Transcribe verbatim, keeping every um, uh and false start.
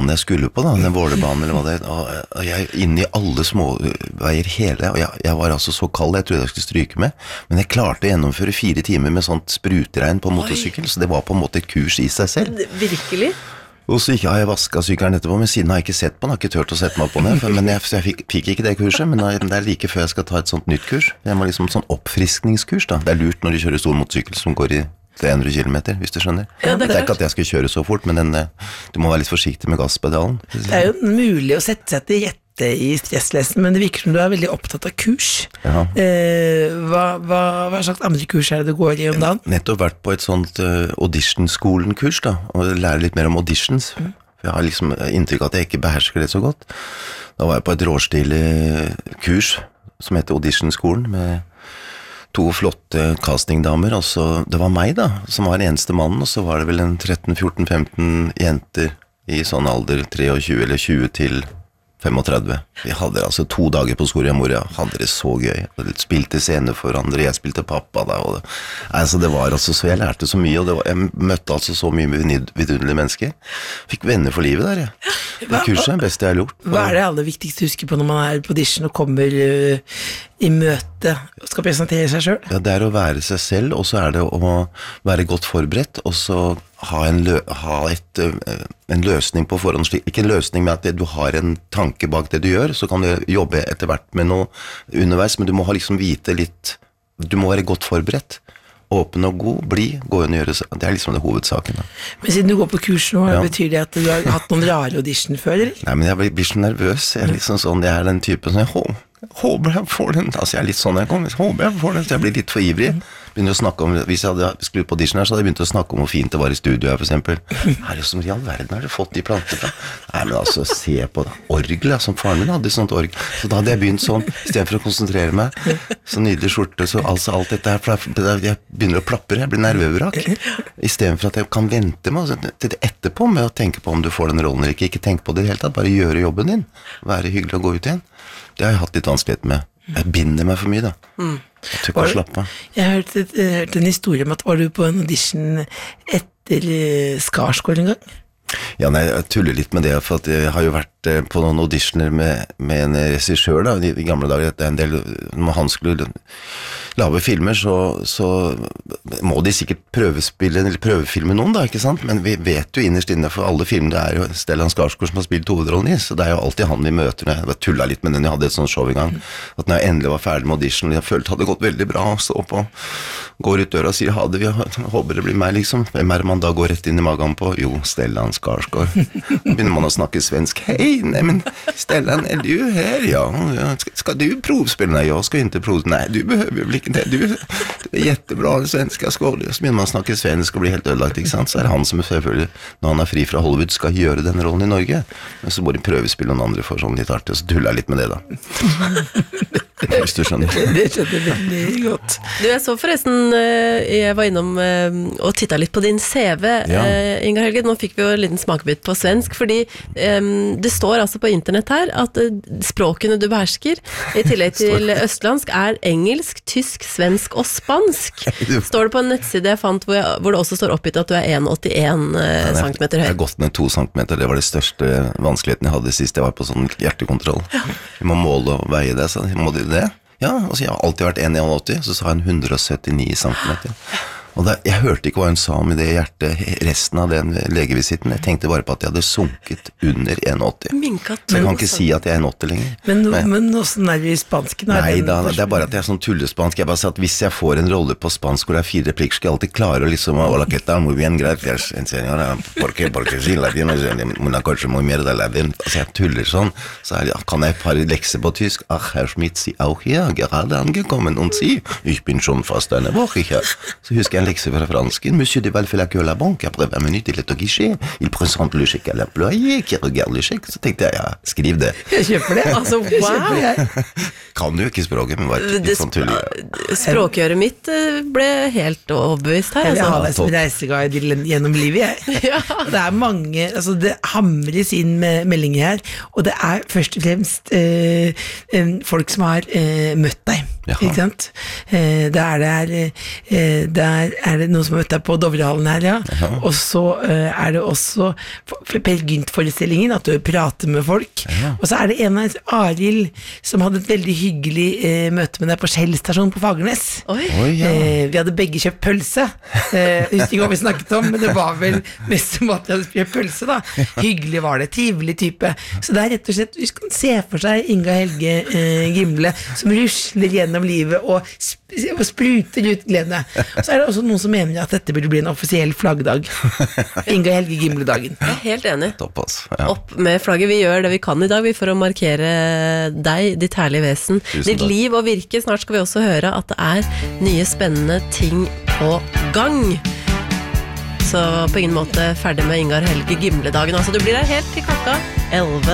banen jeg skulle på da, den Vålerbanen eller hva det er, og, og jeg er inne i alle småveier hele, og jeg, jeg var altså så kald, jeg trodde jeg skulle stryke med, men jeg klarte å gjennomføre fire timer med sånt sprutregn på motorsykkel, så det var på en måte et kurs i seg selv. Virkelig? Og så ikke har jeg vasket sykkelen etterpå, men siden har jeg ikke sett på den, har ikke tørt å sette meg på den, men jeg, jeg fikk, fikk ikke det kurset, men det er like før jeg skal ta et sånt nytt kurs. Det var liksom et sånn oppfriskningskurs da. Det er lurt når du kjører stor motorsykkel som går i tre hundre kilometer, hvis du skjønner. Ja, det, er det er ikke at jeg skal kjøre så fort, men den, du må være litt forsiktig med gasspedalen. Det er jo mulig å sette seg til rette i stresslessen, men det virker som du er veldig opptatt av kurs. Ja. Eh, hva, hva, hva slags andre kurs er det du går i om dagen? Nettopp vært på et sånt uh, audition-skolen-kurs da, og lære litt mer om auditions. Mm. Jeg har liksom inntrykk av at jeg ikke behersker det så godt. Da var jeg på et råstilig kurs som heter Audition-skolen med to flotte castingdamer, og så, det var meg da, som var den eneste mannen, og så var det vel en tretten, fjorten, femten jenter i sånn alder tjuetre eller tjue til femogtredve. Vi hadde altså to dager på Soria Moria, hadde det så gøy. Vi spilte scener for andre, jeg spilte pappa da, og det, altså det var altså så, jeg lærte så mye, og det var, jeg møtte altså så mye vidunderlige mennesker. Fikk venner for livet der, ja. Det kurset er det beste jeg har gjort. Hva er det aller viktigste å huske på når man er på audition og kommer uh, i møte og skal presentere seg selv? Ja, det er å være seg selv, og så er det å være godt forberedt, og så ha en, lø ha et, uh, en løsning på forhånd, ikke en løsning med at du har en tanke bak det du gjør, så kan du jobbe etter hvert med noe underveis, men du må ha liksom vite litt, du må være godt forberedt. Åpen og god, bli, gå inn og gjøre, det er liksom det hovedsaken da. Men siden du går på kurs nå, ja. Betyr det at du har hatt noen rare audition før, eller? Nei, men jeg blir så nervøs, jeg er liksom sånn, jeg er den typen som jeg hå, håper jeg får den, altså jeg er litt sånn jeg kommer, håper jeg får den, så jeg blir litt for ivrig. Begynner å snakke om, hvis jeg hadde skrudd på audition her, så hadde jeg begynt å snakke om hvor fint det var i studio her, for eksempel. Herre, som i all verden har du fått de planter fra? Nei, men altså, se på det. Orgel, ja, som faren min hadde sånt orgel. Så da hadde jeg begynt sånn, i stedet for å konsentrere meg, så nydelig skjorte, så altså alt dette her, for jeg begynner å plapper, jeg blir nervøvrak. I stedet for at jeg kan vente med, til det etterpå, med å tenke på om du får den rollen eller ikke. Ikke tenk på det i hele tatt, bare gjøre jobben din. Være hyggelig å gå ut igjen. Det har jeg hatt litt vanskelighet med. Jeg binder meg for mye da. Mm. Jeg tør ikke å slappe av. Jeg har hørt, jeg hørt en historie om at var du på en audition etter Skarsgård en gang? Ja, nei, jeg tuller litt med det, for at jeg har jo vært på noen auditioner med, med en regissør da, i, i gamle dager, det er en del, når han skulle lave filmer, så, så må de sikkert prøvespille, eller prøvefilme noen da, ikke sant? Men vi vet jo innerst inne, for alle filmer, det er jo Stellan Skarsgård som har spilt hovedrollen i, så det er jo alltid han vi møter. Jeg bare tullet litt med den, jeg hadde et sånt show i gang, at når jeg endelig var ferdig med audition, jeg følte at det hadde gått veldig bra, og stå på, går ut døra og sier, ha det, vi håper det blir meg liksom. Hvem er man da går rett inn i magen på? Jo, Stellan Skarsgård. Begynner man å snakke svensk. Hei, nej men Stellan, är du här? Ja, ska du provspela? Nej, jag ska inte prov. Nej, du behöver väl inte. Du, du är jättebra svenska skål. Så begynner man å snakke svensk og blir helt ødelagt, ikke sant? Så er det han som selvfølgelig, når han er fri fra Hollywood, skal gjøre den rollen i Norge. Men så må de prøvespille noen andre for sånn litt artig, og så tuller jeg litt med det da. Hvis du skjønner. Det skjønner veldig godt. Du, jeg så forresten, jeg var innom og tittet litt på din C V, ja. Ingar Helge. Nå fikk vi jo en liten smakebit på svensk, fordi um, det står altså på internett her at språkene du behersker, i tillegg til østlandsk, er engelsk, tysk, svensk og spansk. Står det på en nettside jeg fant, hvor, jeg, hvor det også står oppgitt at du er en komma åttien centimeter høy. Jeg har gått ned to centimeter, det var det største vanskeligheten jeg hadde sist jeg var på sånn hjertekontroll. Ja. Vi må måle og veie det, så må du det? Ja, altså jeg har alltid vært en komma åtti, så sa han hundre og syttini centimeter. Og da, jeg hørte ikke hva hun sa med det hjertet resten av den legevisitten. Jeg tenkte bare på at jeg hadde sunket under en komma åtti. Så jeg kan ikke si at jeg er en komma åtti lenger. Men, no, men hvordan er det i spansken? Nei, da, det er bare at jeg er sånn tullespansk. Jeg bare sa at hvis jeg får en rolle på spansk hvor det er fire replikker, skal jeg alltid klare å liksom, hola, ¿qué tal? Muy bien, gracias, en señora. ¿Por qué? Porque sí, la tiene una coche muy mierda, la ven. Altså, jeg tuller sånn. Så er, kan jeg et par lekser på tysk. Ach, Herr Schmidt, Sie auch hier, gerade angekommen. Und Sie? Ich bin schon fast eine Woche hier. Så husker jeg en lekse fra fransken. Monsieur de Valfela que la banque, après vingt minutes, il est au guichet. Il présente le chèque à l'employé, qui regarde le chèque. Så tenkte jeg, ja, skriv det. Jeg kjøper det. Altså, wow! Kan jo ikke språket, men bare litt sånn tullig. Språkgjøret mitt ble helt overbevist her. Jeg har det som reiseguide gjennom livet, jeg. Ja. Det er mange, altså det hamres inn med meldinger her, og det er først og fremst eh, folk som har eh, møtt deg. Jaha. Ikke sant? Eh, der, er, eh, der er det noen som har møtt deg på Dovrehallen her, ja. Jaha. Og så eh, er det også Per Gynt-forestillingen, at du prater med folk. Ja. Og så er det en av Arild som hadde et veldig hyggelig eh, møte med deg på Shell-stasjonen på Fagernes. Oi. Oi, ja. Eh, vi hadde begge kjøpt pølse. Eh, jeg husker ikke hva vi snakket om, men det var vel mest om at vi hadde kjøpt pølse, da. Hyggelig var det, trivelig type. Så det er rett og slett, du kan se for seg Inga Helge eh, Gimle som rusler gjennom livet og, sp og spruter ut glede. Så er det også noen som mener at dette burde bli en offisiell flaggdag. Inga Helge Gimle-dagen. Jeg er helt enig. Topp, altså. Ja. Opp med flagget. Vi gjør det vi kan i dag vi for å markere deg, ditt herlige vesen, Tusen ditt takk. liv og virke. Snart skal vi også høre at det er nye spennende ting på gang. Så på ingen måte ferdig med Ingar Helge Gimle-dagen. Altså, du blir der helt til klokka elleve.